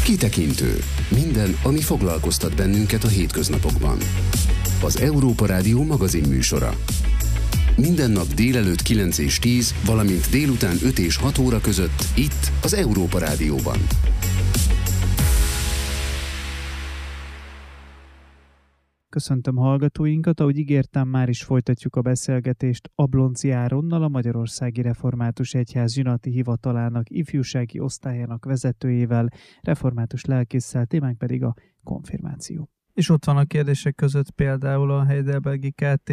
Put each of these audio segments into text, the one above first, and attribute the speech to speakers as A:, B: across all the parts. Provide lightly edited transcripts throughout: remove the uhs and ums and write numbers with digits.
A: Kitekintő. Minden, ami foglalkoztat bennünket a hétköznapokban. Az Európa Rádió magazinműsora. Minden nap délelőtt 9 és 10, valamint délután 5 és 6 óra között itt az Európa Rádióban.
B: Köszöntöm hallgatóinkat, ahogy ígértem, már is folytatjuk a beszélgetést Ablonczy Áronnal, a Magyarországi Református Egyház zsinati hivatalának ifjúsági osztályának vezetőjével, református lelkésszel, témánk pedig a konfirmáció. És ott van a kérdések között például a Heidelbergi Kft.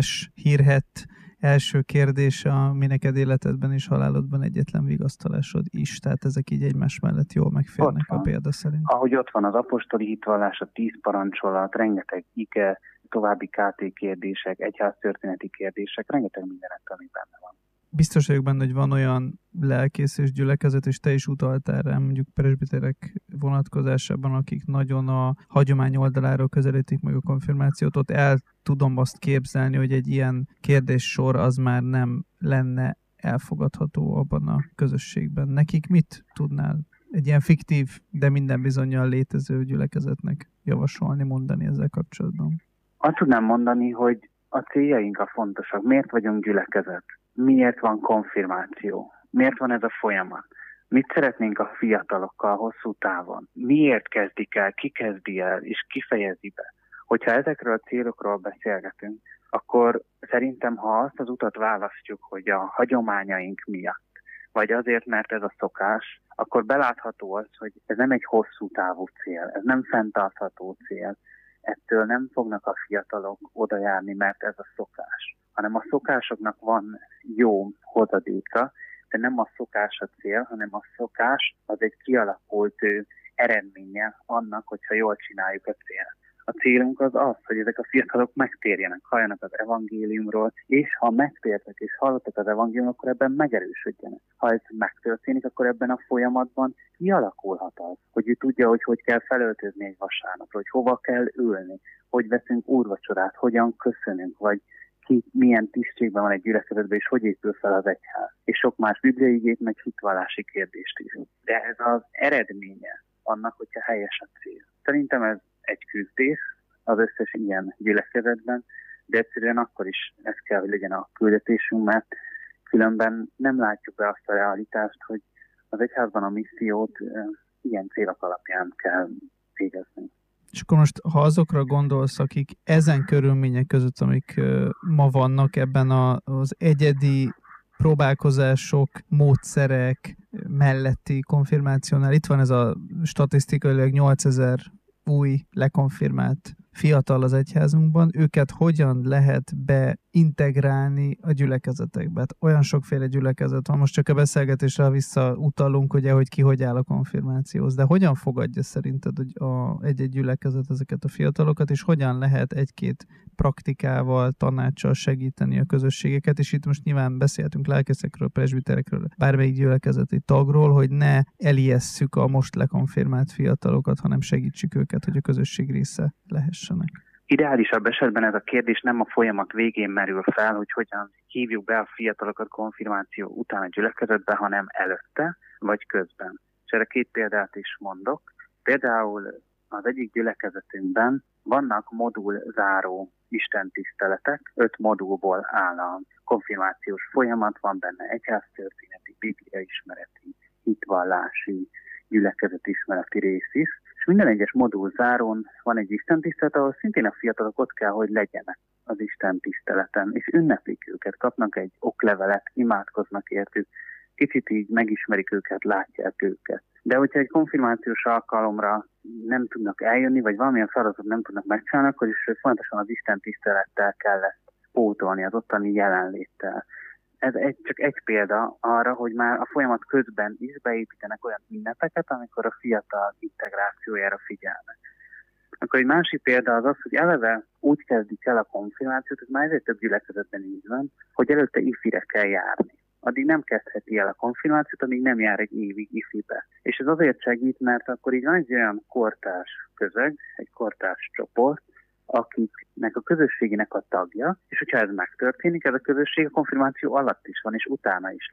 B: Hírhett első kérdése, ami neked életedben és halálodban egyetlen vigasztalásod is. Tehát ezek így egymás mellett jól megférnek a példa szerint.
C: Ahogy ott van az apostoli hitvallás, a 10 parancsolat, rengeteg ige, további KT kérdések, egyháztörténeti kérdések, rengeteg mindenet, ami benne van.
B: Biztos vagyok benne, hogy van olyan lelkész és gyülekezet, és te is utaltál rá, mondjuk presbiterek vonatkozásában, akik nagyon a hagyomány oldaláról közelítik meg a konfirmációt, ott el tudom azt képzelni, hogy egy ilyen kérdéssor az már nem lenne elfogadható abban a közösségben. Nekik mit tudnál egy ilyen fiktív, de minden bizonnyal létező gyülekezetnek javasolni, mondani ezzel kapcsolatban?
C: Azt tudnám mondani, hogy a céljaink a fontosak. Miért vagyunk gyülekezet? Miért van konfirmáció? Miért van ez a folyamat? Mit szeretnénk a fiatalokkal hosszú távon? Miért kezdik el, ki kezdi el, és ki fejezi be? Hogyha ezekről a célokról beszélgetünk, akkor szerintem, ha azt az utat választjuk, hogy a hagyományaink miatt, vagy azért, mert ez a szokás, akkor belátható az, hogy ez nem egy hosszú távú cél, ez nem fenntartható cél. Ettől nem fognak a fiatalok odajárni, mert ez a szokás, hanem a szokásoknak van jó hozadéka, de nem a szokás a cél, hanem a szokás az egy kialakult eredménye annak, hogyha jól csináljuk a célt. A célunk az az, hogy ezek a fiatalok megtérjenek, halljanak az evangéliumról, és ha megtértek és hallottak az evangéliumról, akkor ebben megerősödjenek. Ha ez megtörténik, akkor ebben a folyamatban kialakulhat az, hogy ő tudja, hogy kell felöltözni egy vasárnapra, hogy hova kell ülni, hogy veszünk úrvacsorát, hogyan köszönünk, vagy ki milyen tisztségben van egy gyülekezetben, és hogy épül fel az egyház. És sok más bibliai igét, meg hitvallási kérdést is. De ez az eredménye annak, hogyha helyes a cél. Szerintem ez egy küzdés az összes ilyen gyülekezetben, de egyszerűen akkor is ez kell, hogy legyen a küldetésünk, mert különben nem látjuk be azt a realitást, hogy az egyházban a missziót ilyen célok alapján kell végezni.
B: És akkor most, ha azokra gondolsz, akik ezen körülmények között, amik ma vannak ebben az egyedi próbálkozások, módszerek melletti konfirmációnál, itt van ez a statisztikailag 8000 új lekonfirmált fiatal az egyházunkban, őket hogyan lehet beintegrálni a gyülekezetekbe? Hát olyan sokféle gyülekezet van, most csak a beszélgetésre visszautalunk, ugye, hogy ki hogy áll a konfirmációhoz, de hogyan fogadja szerinted egy-egy gyülekezet ezeket a fiatalokat, és hogyan lehet egy-két praktikával, tanácssal segíteni a közösségeket, és itt most nyilván beszéltünk lelkészekről, presbiterekről, bármelyik gyülekezeti tagról, hogy ne elijesszük a most lekonfirmált fiatalokat, hanem segítsük őket, hogy a közösség része lehessenek.
C: Ideálisabb esetben ez a kérdés nem a folyamat végén merül fel, hogy hogyan hívjuk be a fiatalokat konfirmáció után a gyülekezetbe, hanem előtte vagy közben. És erre 2 példát is mondok. Például az egyik gyülekezetünkben vannak modulzáró istentiszteletek, 5 modulból áll a konfirmációs folyamat, van benne egyháztörténeti, bibliaismereti, hitvallási, gyülekezetismereti rész is, és minden egyes modul zárón van egy istentisztelet, ahol szintén a fiatalok ott kell, hogy legyenek az istentiszteleten, és ünneplik őket, kapnak egy oklevelet, imádkoznak értük, kicsit így megismerik őket, látják őket. De hogyha egy konfirmációs alkalomra nem tudnak eljönni, vagy valamilyen feladatot nem tudnak megcsinálni, akkor is fontosan az istentisztelettel kell ezt pótolni, az ottani jelenléttel. Ez csak egy példa arra, hogy már a folyamat közben is beépítenek olyan ünnepeket, amikor a fiatal integrációjára figyelnek. Akkor egy másik példa az az, hogy eleve úgy kezdik el a konfirmációt, ez már ezért több gyülekezetben így van, hogy előtte ifire kell járni. Addig nem kezdheti el a konfirmációt, amíg nem jár egy évig ifibe. És ez azért segít, mert akkor így van egy olyan kortárs közeg, egy kortárs csoport, akiknek a közösségének a tagja, és hogyha ez megtörténik, ez a közösség a konfirmáció alatt is van, és utána is lesz.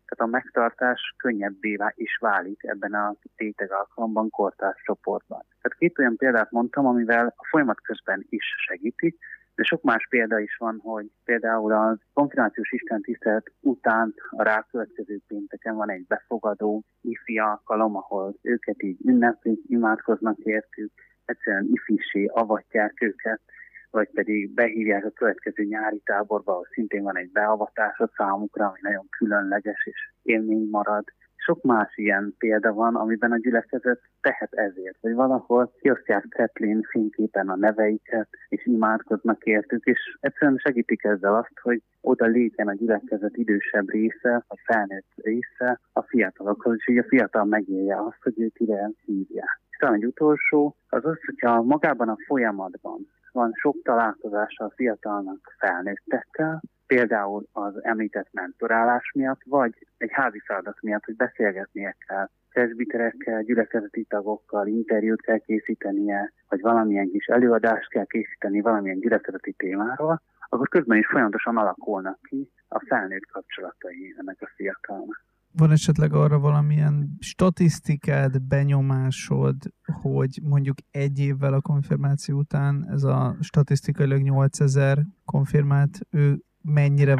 C: Tehát a megtartás könnyebbé is válik ebben a rétegalkalomban, kortárs csoportban. Tehát 2 olyan példát mondtam, amivel a folyamat közben is segítik, de sok más példa is van, hogy például a konfirmációs istentisztelet után a rákövetkező pénteken van egy befogadó ifi alkalom, ahol őket így ünneplik, imádkoznak értük, egyszerűen ifissé avatják őket, vagy pedig behívják a következő nyári táborba, ahol szintén van egy beavatás a számukra, ami nagyon különleges és élmény marad. Sok más ilyen példa van, amiben a gyülekezet tehet ezért, hogy valahol kiosztják cetlén fényképen a neveiket, és imádkoznak értük, és egyszerűen segítik ezzel azt, hogy oda lépjen a gyülekezet idősebb része, vagy felnőtt része a fiatalokhoz, és így a fiatal megélje azt, hogy őt ide hívják. És talán egy utolsó az, hogyha magában a folyamatban van sok találkozása a fiatalnak felnőttekkel, például az említett mentorálás miatt, vagy egy házi feladat miatt, hogy beszélgetnie kell presbiterekkel, gyülekezeti tagokkal, interjút kell készítenie, vagy valamilyen kis előadást kell készíteni valamilyen gyülekezeti témáról, akkor közben is folyamatosan alakulnak ki a felnőtt kapcsolatai ennek a fiatalnak.
B: Van esetleg arra valamilyen statisztikád, benyomásod, hogy mondjuk 1 évvel a konfirmáció után ez a statisztikailag 8000 konfirmált, ő mennyire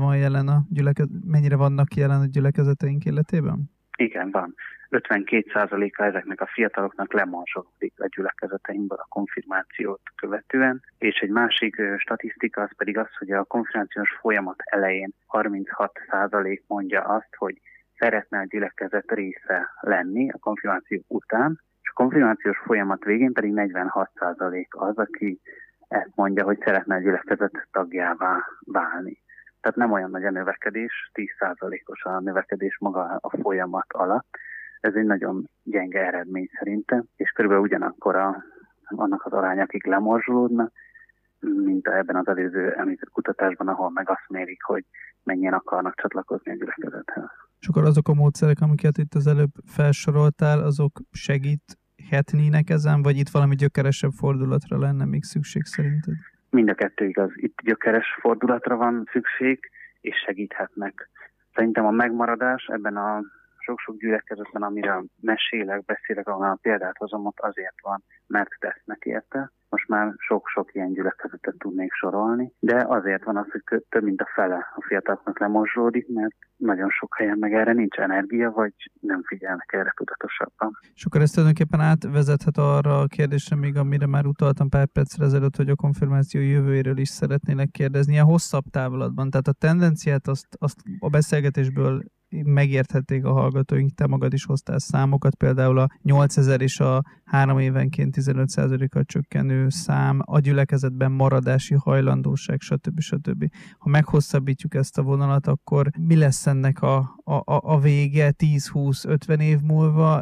B: vannak jelen a gyülekezeteink életében?
C: Igen, van. 52%-a ezeknek a fiataloknak lemorzsolódik a gyülekezeteinkből a konfirmációt követően, és egy másik statisztika az pedig az, hogy a konfirmációs folyamat elején 36% mondja azt, hogy szeretne a gyülekezet része lenni a konfirmáció után, és a konfirmációs folyamat végén pedig 46% az, aki ezt mondja, hogy szeretne a gyülekezet tagjává válni. Tehát nem olyan nagy a növekedés, 10%-os a növekedés maga a folyamat alatt. Ez egy nagyon gyenge eredmény szerintem, és körülbelül ugyanakkor annak az arány, akik lemorzsolódnak, mint ebben az előző említett kutatásban, ahol meg azt mérik, hogy mennyien akarnak csatlakozni a gyülekezethez.
B: És akkor azok a módszerek, amiket itt az előbb felsoroltál, azok segíthetnének ezen, vagy itt valami gyökeresebb fordulatra lenne még szükség szerinted?
C: Mind a kettő igaz. Itt gyökeres fordulatra van szükség, és segíthetnek. Szerintem a megmaradás ebben a sok-sok gyülekezetben, amire beszélek, ahol a példát hozom, ott azért van, mert tesznek érte. Most már sok-sok ilyen gyülekezetet tudnék sorolni, de azért van az, hogy több mint a fele a fiataloknak lemorzsolódik, mert nagyon sok helyen meg erre nincs energia, vagy nem figyelnek erre tudatosabban.
B: És akkor ez tulajdonképpen átvezethet arra a kérdésre még, amire már utaltam pár percre ezelőtt, hogy a konfirmáció jövőjéről is szeretnélek kérdezni, ilyen hosszabb távlatban. Tehát a tendenciát azt a beszélgetésből megérthették a hallgatóink, te magad is hoztál számokat, például a 8000 és a 3 évenként 15%-kal csökkenő szám, a gyülekezetben maradási hajlandóság, stb. Ha meghosszabbítjuk ezt a vonalat, akkor mi lesz ennek a vége 10-20-50 év múlva,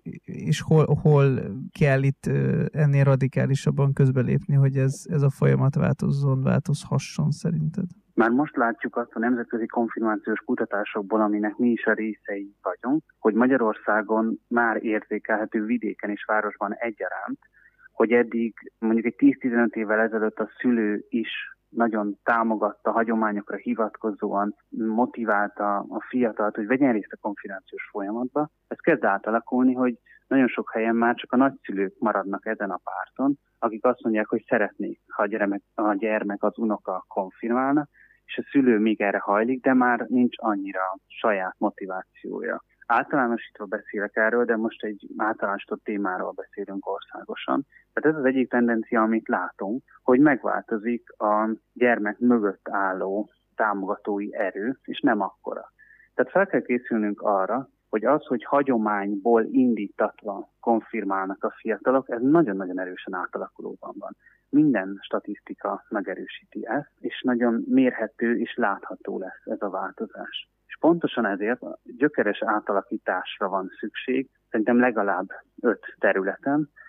B: és hol kell itt ennél radikálisabban közbelépni, hogy ez a folyamat változhasson szerinted?
C: Már most látjuk azt a nemzetközi konfirmációs kutatásokból, aminek mi is a részei vagyunk, hogy Magyarországon már érzékelhető vidéken és városban egyaránt, hogy eddig mondjuk egy 10-15 évvel ezelőtt a szülő is nagyon támogatta, hagyományokra hivatkozóan motiválta a fiatalt, hogy vegyen részt a konfirmációs folyamatba. Ez kezd átalakulni, hogy nagyon sok helyen már csak a nagyszülők maradnak ezen a párton, akik azt mondják, hogy szeretnék, ha a gyermek, az unoka konfirmálna, és a szülő még erre hajlik, de már nincs annyira saját motivációja. Általánosítva beszélek erről, de most egy általánosított témáról beszélünk országosan. Tehát ez az egyik tendencia, amit látunk, hogy megváltozik a gyermek mögött álló támogatói erő, és nem akkora. Tehát fel kell készülnünk arra, hogy az, hogy hagyományból indítatva konfirmálnak a fiatalok, ez nagyon-nagyon erősen átalakulóban van. Minden statisztika megerősíti ezt, és nagyon mérhető és látható lesz ez a változás. És pontosan ezért gyökeres átalakításra van szükség, szerintem legalább 5 területen.